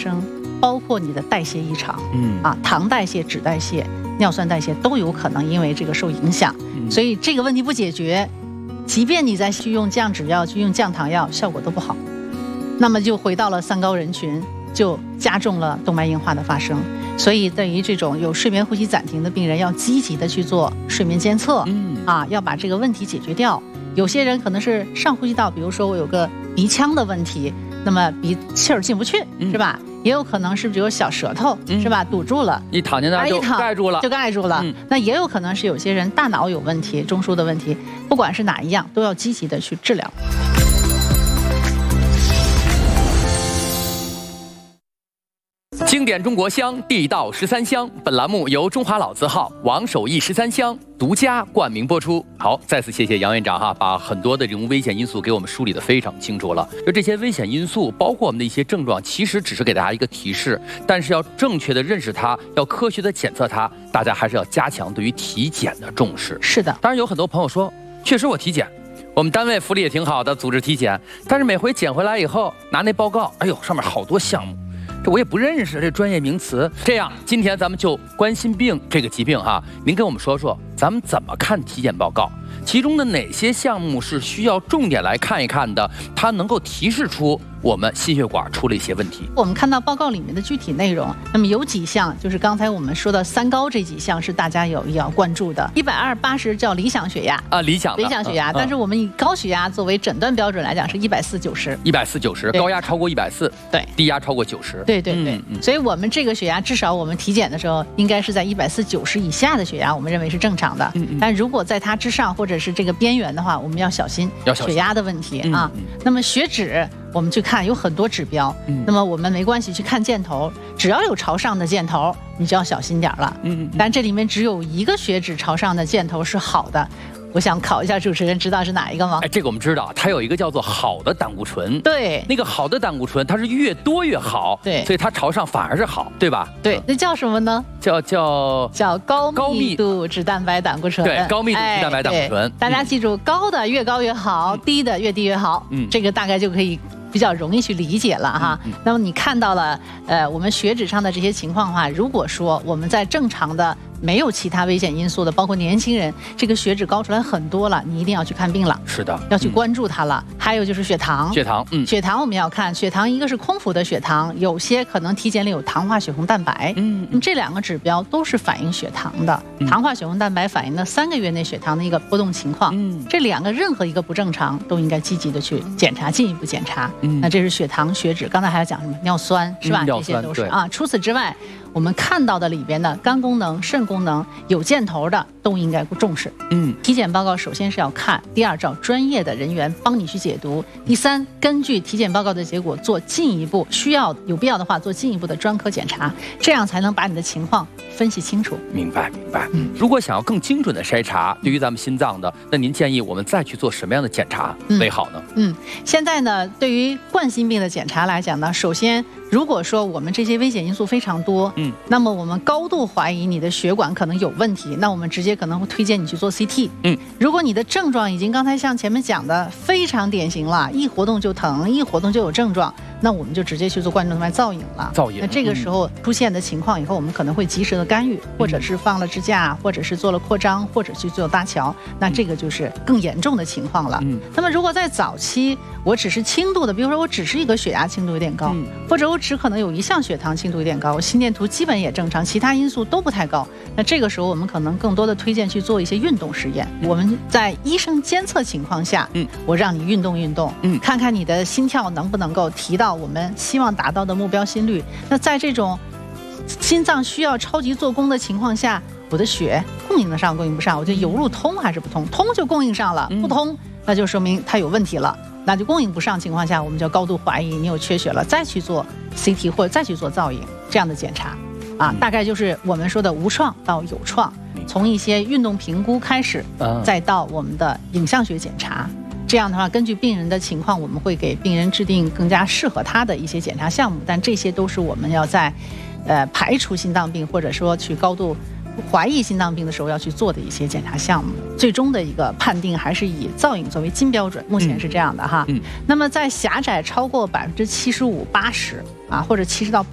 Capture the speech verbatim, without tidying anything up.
生，包括你的代谢异常， 嗯啊，糖代谢、脂代谢、尿酸代谢都有可能因为这个受影响。 嗯、 所以这个问题不解决，即便你再去用降脂药、去用降糖药，效果都不好。那么就回到了三高人群，就加重了动脉硬化的发生。所以对于这种有睡眠呼吸暂停的病人，要积极的去做睡眠监测， 嗯啊，要把这个问题解决掉。有些人可能是上呼吸道，比如说我有个鼻腔的问题，那么鼻气儿进不去， 嗯、 是吧？也有可能是比如小舌头，嗯、是吧？堵住了， 一躺进那儿就盖住了， 就盖住了。嗯、那也有可能是有些人大脑有问题，中枢的问题，不管是哪一样，都要积极的去治疗。 经典中国香，地道十三香。本栏目由中华老字号王守义十三香独家冠名播出。好，再次谢谢杨院长哈，把很多的这种危险因素给我们梳理得非常清楚了。就这些危险因素，包括我们的一些症状，其实只是给大家一个提示，但是要正确的认识它，要科学的检测它，大家还是要加强对于体检的重视。 是的， 当然有很多朋友说，确实我体检。我们单位福利也挺好的，组织体检，但是每回检回来以后拿那报告，哎呦，上面好多项目。这我也不认识这专业名词。这样，今天咱们就冠心病这个疾病哈，您跟我们说说，咱们怎么看体检报告？其中的哪些项目是需要重点来看一看的？它能够提示出我们心血管出了一些问题。 我们看到报告里面的具体内容，那么有几项就是刚才我们说的三高这几项是大家有要关注的。一百二八十叫理想血压啊，理想理想血压，嗯、但是我们以高血压作为诊断标准来讲是一百四九十， 一百四九十，高压超过一百四， 对， 低压超过九十， 对对对。嗯嗯、所以我们这个血压至少我们体检的时候应该是在一百四九十以下的血压，我们认为是正常的。嗯嗯、但如果在它之上或者是这个边缘的话，我们要小心血压的问题啊。嗯嗯、那么血脂我们去看有很多指标，嗯、那么我们没关系去看箭头，只要有朝上的箭头，你就要小心点了。嗯嗯、但这里面只有一个血脂朝上的箭头是好的。我想考一下主持人，知道是哪一个吗？ 哎，这个我们知道，它有一个叫做好的胆固醇。 对， 那个好的胆固醇，它是越多越好。 对， 所以它朝上反而是好，对吧？ 对，那叫什么呢？ 叫叫叫高密度脂蛋白胆固醇。 对，高密度脂蛋白胆固醇。 哎、大家记住，嗯、高的越高越好，嗯、低的越低越好。嗯，这个大概就可以比较容易去理解了哈。嗯嗯、那么你看到了，呃，我们血脂上的这些情况的话，如果说我们在正常的。没有其他危险因素的，包括年轻人，这个血脂高出来很多了，你一定要去看病了。 是的， 要去关注它了。嗯、还有就是血糖， 血糖，嗯， 血糖我们要看，血糖一个是空腹的血糖，有些可能体检里有糖化血红蛋白，嗯，那么这两个指标都是反映血糖的。嗯、糖化血红蛋白反映的三个月内血糖的一个波动情况，嗯，这两个任何一个不正常都应该积极的去检查，进一步检查。嗯，那这是血糖、血脂，刚才还要讲什么尿酸是吧？ 嗯、 这些都是啊。除此之外，我们看到的里边的肝功能、肾功能有箭头的都应该重视。嗯，体检报告首先是要看，第二找专业的人员帮你去解读，第三根据体检报告的结果做进一步需要有必要的话做进一步的专科检查，这样才能把你的情况分析清楚。 明白明白。嗯，如果想要更精准的筛查，对于咱们心脏的，那您建议我们再去做什么样的检查为好呢？ 嗯，嗯现在呢，对于冠心病的检查来讲呢，首先如果说我们这些危险因素非常多，嗯，那么我们高度怀疑你的血管可能有问题，那我们直接可能会推荐你去做 C T。嗯，如果你的症状已经刚才像前面讲的非常典型了，一活动就疼，一活动就有症状，那我们就直接去做冠状动脉造影了。 造影。 那这个时候出现的情况以后，我们可能会及时的干预，或者是放了支架，或者是做了扩张，或者去做搭桥，那这个就是更严重的情况了。嗯，那么如果在早期，我只是轻度的，比如说我只是一个血压轻度有点高，嗯、或者我只可能有一项血糖轻度有点高，我心电图基本也正常，其他因素都不太高，那这个时候我们可能更多的推荐去做一些运动实验。嗯、我们在医生监测情况下，嗯，我让你运动运动，嗯，看看你的心跳能不能够提到我们希望达到的目标心率。那在这种心脏需要超级做工的情况下，我的血供应得上供应不上，我就油路通还是不通？通就供应上了，不通那就说明它有问题了。那就供应不上情况下，我们就高度怀疑你有缺血了，再去做 C T 或者再去做造影这样的检查啊，大概就是我们说的无创到有创，从一些运动评估开始，再到我们的影像学检查。这样的话，根据病人的情况，我们会给病人制定更加适合他的一些检查项目，但这些都是我们要在呃排除心脏病或者说去高度怀疑心脏病的时候要去做的一些检查项目。最终的一个判定还是以造影作为金标准，目前是这样的哈。嗯嗯、那么在狭窄超过百分之七十五、八十啊，或者七十到